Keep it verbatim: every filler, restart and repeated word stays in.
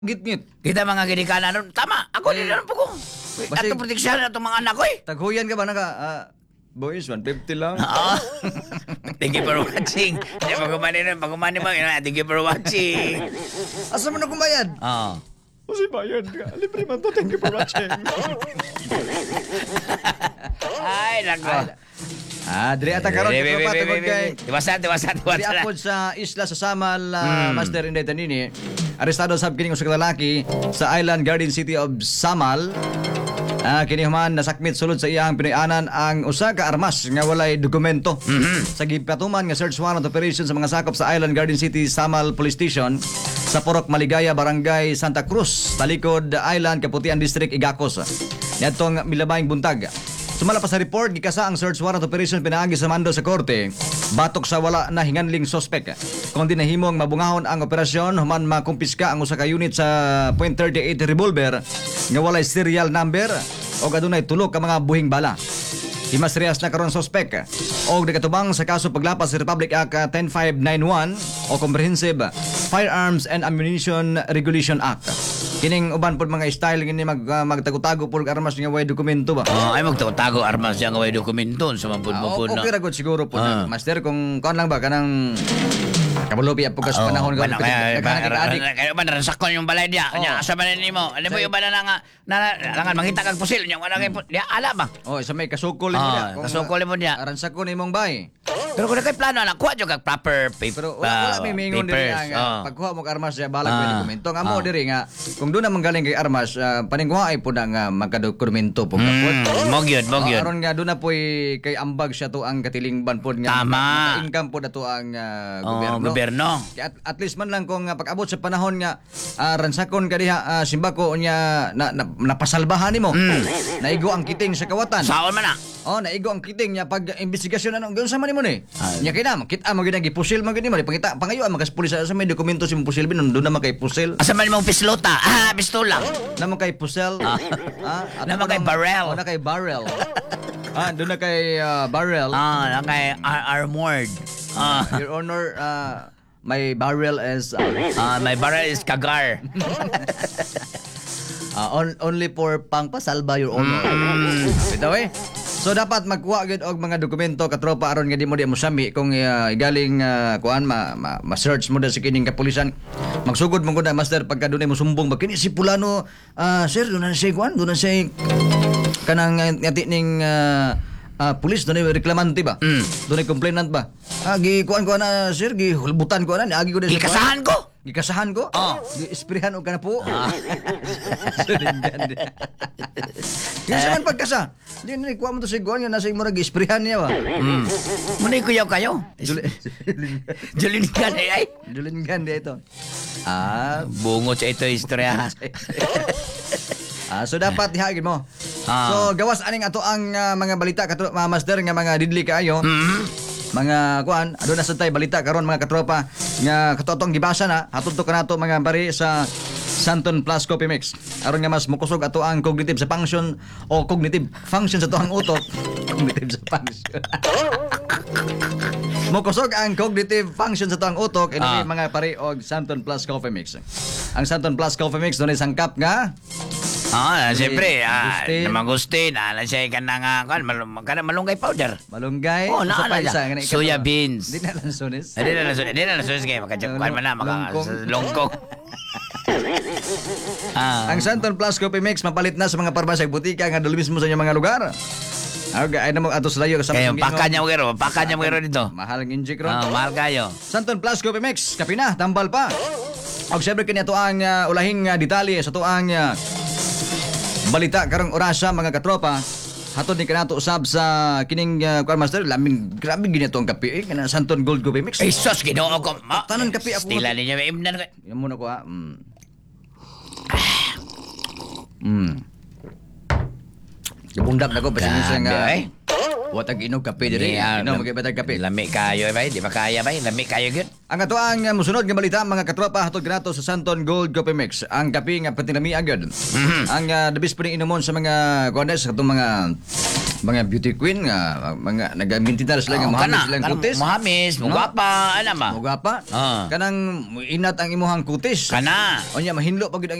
Git-git. Kita mga ginikanan ron. Tama, ako din naman po ko. Basi- Ato proteksyon na itong mga anak ko eh. Taghuyan ka ba naka... ah, boys, one fifty lang. Oo. Thank you for watching. Hindi, pagumani na, pagumani mo. Thank you for watching. Asa mo na kumayad? Oo. Kasi bayad ka. Libre man to. Thank you for watching. Ay, nako. Ah, diri ata karon Wait, wait, katropa wait, tungod wait, kay wait. Tiwasan, tiwasan, Diri tiwasan. apod sa isla sa Samal, ah, Master Inday Tanini. Arestado sab kining usa ka lalaki sa Island Garden City of Samal. Ah, kini human nasakmit sulod sa iyang pinay-anan ang usa ka armas nga walay dokumento. Sa gipatuman nga search warrant operation sa mga sakop sa Island Garden City Samal Police Station sa Purok Maligaya, Barangay Santa Cruz, Talikod Island, Kaputian District, Igacos. Niadtong milabayng buntag. Sumala pa sa report, gikasa ang search warrant operation pinaagi sa mando sa korte. Batok sa wala na hinganling sospek. Kung di nahimong mabungahon ang operasyon, human makumpiska ang usa ka unit sa point three eight revolver nga walay serial number o adunay tulo ka mga buhing bala. Himasriyas na karon sospek o nagatubang sa kaso paglapas sa Republic Act ten five nine one o Comprehensive Firearms and Ammunition Regulation Act. Kining uban pod mga style kini mag uh, magtago-tago pud armas nga way dokumento ba. Oh, ay magtago armas siya nga way dokumento sa mapud Ah, mo pud no. okay ra gud siguro po Ah. master kung kon lang ba kanang kabulobi apog kas panahon ko gud kaya nagkakadik. kaya ba narasakon yung balay dia. Oo. Nya asa man nimo? Ano mo Say- yung bala na nga na langan mangita kag pusil nya wala kay dia ala ba. Oh, sa may kasukol mo Ah, dia. kasukol mo dia. Aransa ko nimong bay. Pero kung kay plano na kuha jud kag proper paper. Pero wala, wala may mingon diri nga pagkuha mo armas sa balag Ah. uh, dokumento. Nga mo Ah. diri nga kung doon na manggaling kay armas uh, paningkuha ay pud nga magkadokumento po kapod. Mm, mo gyud, mo gyud. aron nga doon na po'y kay ambag siya to ang katilingban po nga Tama. income po na to ang uh, Oh, gobyerno. gobyerno. Kaya At, at least man lang kung uh, pag-abot sa panahon nga uh, ransakon ka diha uh, simbako nya na, na, napasalbahan nimo. Mm. Naigo ang kiting sa kawatan. Saon man na. Oh, naigo ang kiting nya pag investigasyon ano gawon sa man nimo ni. Ay. Nya kay na kita mo gid gipusil man gid nimo pangita pangayo ang magas pulis sa may dokumento si pusil bin doon na kay pusil. Asa man mo pislota? Ah, pistola. Naman kay pusel. Ah. Ah, at Naman ako kay nang- barrel. Oh, na kay barrel. ah, doon na kay uh, barrel. Ah, na kay ar- armored. Ah, Your Honor, uh, my barrel is uh, ah, my barrel is kagar. uh, on, only for pangpasalba, Your Honor. Mm. Bitaw eh. So dapat magkuha gid og mga dokumento katropa aron nga di mo di mo sami kung uh, galing uh, kuan ma, ma, ma-search mo da sa kining kapulisan. Magsugod mo gud na master pagka dunay mo sumbong ba kini si Pulano uh, sir doon na siya kuan doon na siya kanang uh, ngati ning uh, uh, pulis doon ay reklamante ba? Mm. Doon ay complainant ba? Ah, gi kuan ko na sir gi hulbutan ko na agi ko na Gikasahan ko. Gikasahan ko? Oh. Gi-isprehan og kana po. Ah. Yung sa man pagkasa. Di na kuha mo to si Gon, yung nasa imo nag-isprehan niya ba? Mm. Munay kuyaw kayo. Juli- Julin ka na ay. Julingan dia ito. Ah, Bungot sa ito istorya. ah, so dapat dihagin mo. Ah. So gawas aning ato ang ah, mga balita kato mga master nga mga didli kaayo. Mm. Mga kuan, adto na sa tay balita karon mga katropa nga katotong gibasa na hatod to kanato mga bari sa Santon Plus Coffee Mix. Aron nga mas mukusog ato ang cognitive sa function o cognitive function sa to ang utok. Cognitive sa function. Mukusog ang cognitive function sa to ang utok ini Ah. mga pare og Santon Plus Coffee Mix. Ang Santon Plus Coffee Mix dunay sangkap nga Ah, siyempre, ah, Gustin. naman gustin, ah, siya ka na nga, kan, malung, kana malunggay powder. malunggay. Oh, Usa pa naalala. isa, ganun, Soya ikaw. beans. Di na lang sunis. Hindi na nasun, hindi na nasun, sige, makadyakuan man na, maka, Longkong. sa longkong. ah, Ang Santon Plus Coffee Mix mapalit na sa mga parmasya ug butika nga dali mismo sa inyong mga lugar. Okay, ay na mo atos layo kasama kayo, sa paka niya mo kero, paka niya mo kero dito. Mahal ng injik ron. Ah, mahal kayo. Santon Plus Coffee Mix, kape na, tambal pa. Og syempre kini ato ang uh, ulahing uh, detalye sa to ang uh, balita karong orasa mga katropa. Hatod ni kanato usab sa kining uh, Kuan Master, laming grabe gini ato ang kape eh, kana Santon Gold Coffee Mix. Ay, sos, ginoo ko. Ma, Tanan kape ako. Stila ninyo, may imnan ko. Yan muna ko ha. Mm. Mm. Gabundak na ko basta minsan nga. Grabe, eh. Watag inog kape diri. Di, ah, Inom lam- magibatag kape. Lami kayo, bay. Di ba kaya, bay? Lami kayo, gyud. Ang ato ang uh, musunod nga balita mga katropa hatod kanato sa Santon Gold Coffee Mix. Ang kape nga patinami agad. Mhm. Ang uh, the best pwedeng inomon sa mga kondes katong mga mga beauty queen nga mga nagamintinal sila nga Oh, mahamis kana, silang kana, kutis. Muhamis, No? mugapa, ano ba? Muga pa. Ah. Kanang inat ang imuhang kutis. Kana. Onya mahinlo pag